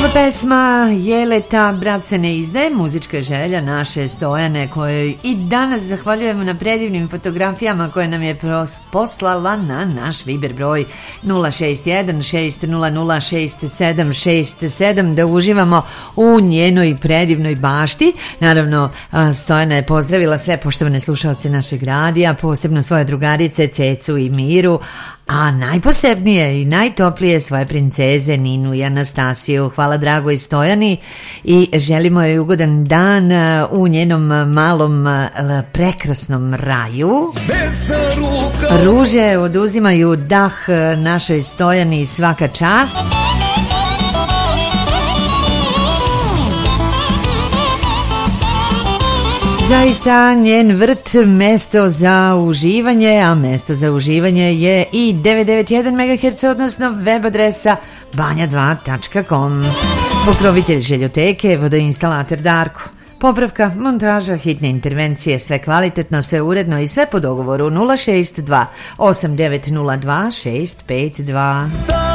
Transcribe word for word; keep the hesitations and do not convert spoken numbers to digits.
Pesma Jeleta, brat se ne izdaje, muzička želja naše Stojane, kojoj i danas zahvaljujemo na predivnim fotografijama koje nam je poslala na naš Viber broj nula šest jedan šest nula nula šest sedam šest sedam da uživamo u njenoj predivnoj bašti. Naravno, Stojana je pozdravila sve poštovane slušaoce našeg radija, posebno svoje drugarice Cecu i Miru, a najposebnije i najtoplije svoje princeze Ninu i Anastasiju. Hvala dragoj Stojani i želimo joj ugodan dan u njenom malom prekrasnom raju. Ruže oduzimaju dah našoj Stojani, svaka čast. Zaista njen vrt mesto za uživanje, a mesto za uživanje je i devetsto devedeset jedan megaherca, odnosno web adresa banja dva tačka com. Pokrovitelj željoteke, vodoinstalater Darko. Popravka, montaža, hitne intervencije, sve kvalitetno, sve uredno i sve po dogovoru nula šest dva osam devet nula dva šest pet dva.